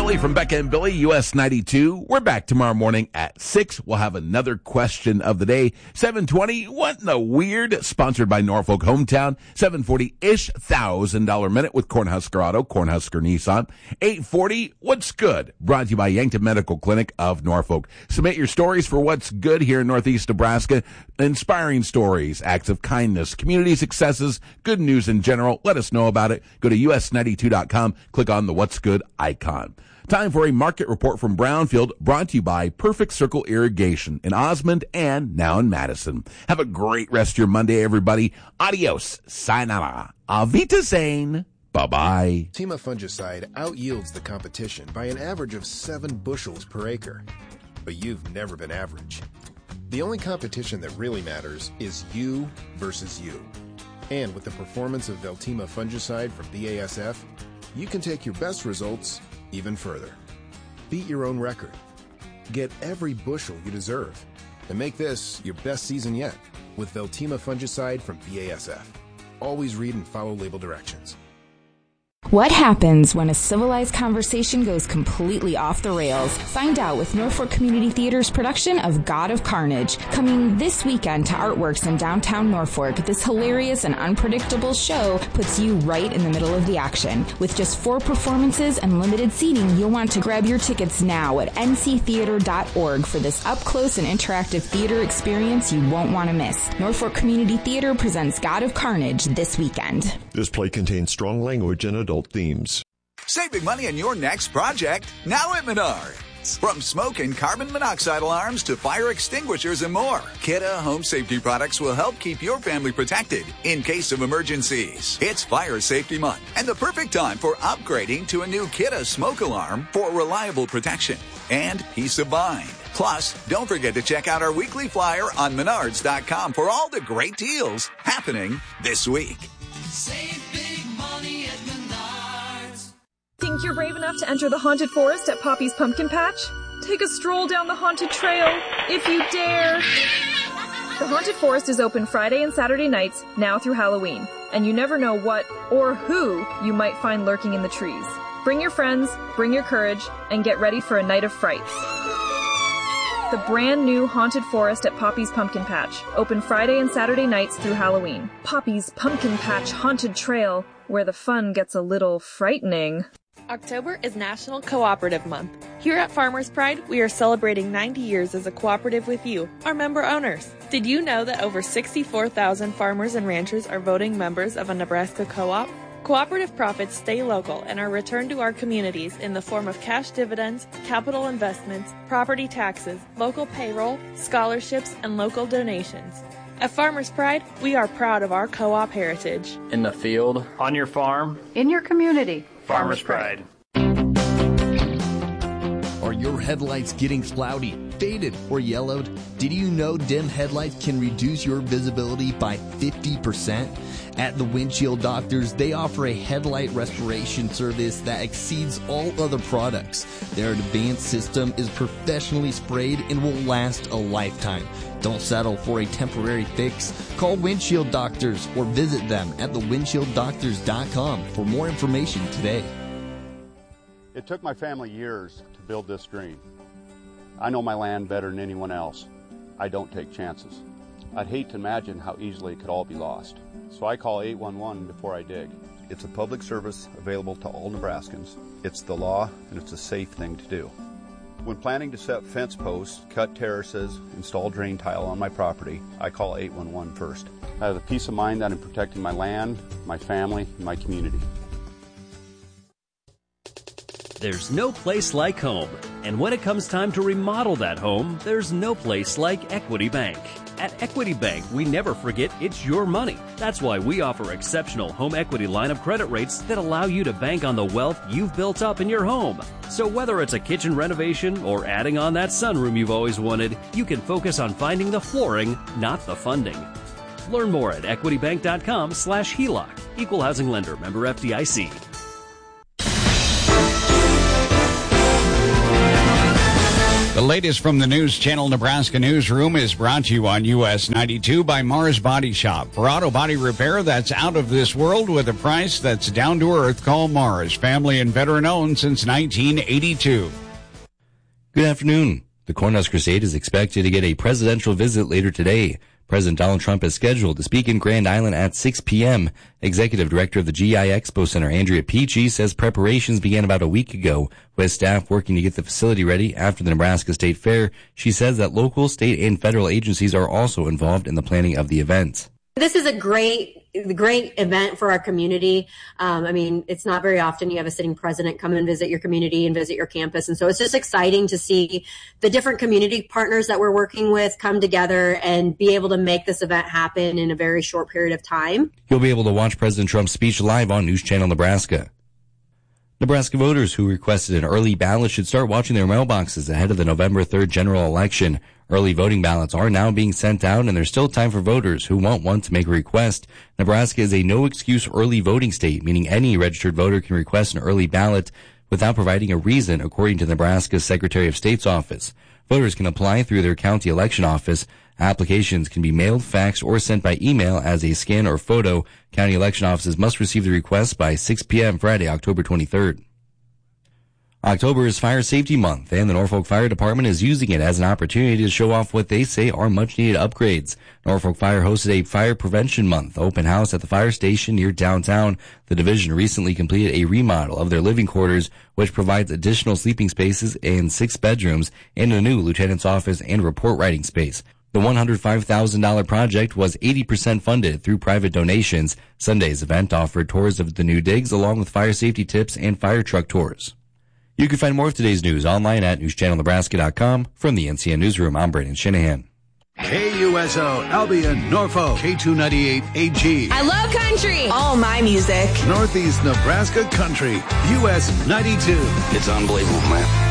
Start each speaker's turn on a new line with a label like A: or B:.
A: Billy from Becca and Billy, US 92. We're back tomorrow morning at 6. We'll have another question of the day. 7:20, what in the weird? Sponsored by Norfolk Hometown. 7:40-ish, $1,000 minute with Cornhusker Auto, Cornhusker Nissan. 8:40, what's good? Brought to you by Yankton Medical Clinic of Norfolk. Submit your stories for what's good here in Northeast Nebraska. Inspiring stories, acts of kindness, community successes, good news in general. Let us know about it. Go to us92.com. Click on the What's Good icon. Time for a market report from Brownfield, brought to you by Perfect Circle Irrigation in Osmond and now in Madison. Have a great rest of your Monday, everybody. Adios. Sayonara. Auf Wiedersehen. Bye-bye.
B: Veltima fungicide outyields the competition by an average of 7 bushels per acre. But you've never been average. The only competition that really matters is you versus you. And with the performance of Veltima fungicide from BASF, you can take your best results even further. Beat your own record. Get every bushel you deserve. And make this your best season yet with Veltima fungicide from BASF. Always read and follow label directions.
C: What happens when a civilized conversation goes completely off the rails? Find out with Norfolk Community Theater's production of God of Carnage. Coming this weekend to Artworks in downtown Norfolk, this hilarious and unpredictable show puts you right in the middle of the action. With just 4 performances and limited seating, you'll want to grab your tickets now at nctheater.org for this up-close and interactive theater experience you won't want to miss. Norfolk Community Theater presents God of Carnage this weekend.
D: This play contains strong language and adult themes.
E: Save big money on your next project now at Menards. From smoke and carbon monoxide alarms to fire extinguishers and more, Kidde home safety products will help keep your family protected in case of emergencies. It's Fire Safety Month and the perfect time for upgrading to a new Kidde smoke alarm for reliable protection and peace of mind. Plus, don't forget to check out our weekly flyer on Menards.com for all the great deals happening this week.
F: Save big money at Menards.
G: Think you're brave enough to enter the haunted forest at Poppy's Pumpkin Patch? Take a stroll down the haunted trail, if you dare. The haunted forest is open Friday and Saturday nights, now through Halloween, and you never know what or who you might find lurking in the trees. Bring your friends, bring your courage, and get ready for a night of frights. The brand new Haunted Forest at Poppy's Pumpkin Patch, open Friday and Saturday nights through Halloween. Poppy's Pumpkin Patch Haunted Trail, where the fun gets a little frightening.
H: October is National Cooperative Month. Here at Farmers Pride, we are celebrating 90 years as a cooperative with you, our member owners. Did you know that over 64,000 farmers and ranchers are voting members of a Nebraska co-op? Cooperative profits stay local and are returned to our communities in the form of cash dividends, capital investments, property taxes, local payroll, scholarships, and local donations. At Farmers Pride, we are proud of our co-op heritage.
I: In the field, on your farm,
J: in your community.
I: Farmers Pride.
K: Are your headlights getting cloudy, faded, or yellowed? Did you know dim headlights can reduce your visibility by 50%? At the Windshield Doctors, they offer a headlight restoration service that exceeds all other products. Their advanced system is professionally sprayed and will last a lifetime. Don't settle for a temporary fix. Call Windshield Doctors or visit them at thewindshieldoctors.com for more information today.
L: It took my family years to build this dream. I know my land better than anyone else. I don't take chances. I'd hate to imagine how easily it could all be lost. So I call 811 before I dig. It's a public service available to all Nebraskans. It's the law, and it's a safe thing to do. When planning to set fence posts, cut terraces, install drain tile on my property, I call 811 first. I have the peace of mind that I'm protecting my land, my family, and my community.
M: There's no place like home. And when it comes time to remodel that home, there's no place like Equity Bank. At Equity Bank, we never forget it's your money. That's why we offer exceptional home equity line of credit rates that allow you to bank on the wealth you've built up in your home. So whether it's a kitchen renovation or adding on that sunroom you've always wanted, you can focus on finding the flooring, not the funding. Learn more at equitybank.com/HELOC. Equal housing lender, member FDIC.
A: The
J: latest from the News Channel Nebraska newsroom is brought to you on US 92 by Mars Body Shop. For auto body repair that's out of this world with a price that's down to earth, call Mars. Family and veteran owned since 1982.
N: Good afternoon. The Cornhusker State is expected to get a presidential visit later today. President Donald Trump is scheduled to speak in Grand Island at 6 p.m. Executive Director of the GI Expo Center, Andrea Peachy, says preparations began about a week ago, with staff working to get the facility ready after the Nebraska State Fair. She says that local, state, and federal agencies are also involved in the planning of the event.
O: This is a great event for our community. It's not very often you have a sitting president come and visit your community and visit your campus. And so it's just exciting to see the different community partners that we're working with come together and be able to make this event happen in a very short period of time.
N: You'll be able to watch President Trump's speech live on News Channel Nebraska. Nebraska voters who requested an early ballot should start watching their mailboxes ahead of the November 3rd general election. Early voting ballots are now being sent out, and there's still time for voters who want one to make a request. Nebraska is a no-excuse early voting state, meaning any registered voter can request an early ballot without providing a reason, according to Nebraska's Secretary of State's office. Voters can apply through their county election office. Applications can be mailed, faxed, or sent by email as a scan or photo. County election offices must receive the request by 6 p.m. Friday, October 23rd. October is Fire Safety Month, and the Norfolk Fire Department is using it as an opportunity to show off what they say are much-needed upgrades. Norfolk Fire hosted a Fire Prevention Month open house at the fire station near downtown. The division recently completed a remodel of their living quarters, which provides additional sleeping spaces and 6 bedrooms and a new lieutenant's office and report writing space. The $105,000 project was 80% funded through private donations. Sunday's event offered tours of the new digs along with fire safety tips and fire truck tours. You can find more of today's news online at newschannelnebraska.com. From the NCN Newsroom, I'm Brandon Shanahan.
P: KUSO, Albion, Norfolk, K298 AG.
Q: I love country. All my music.
P: Northeast Nebraska Country, US 92.
R: It's unbelievable, man.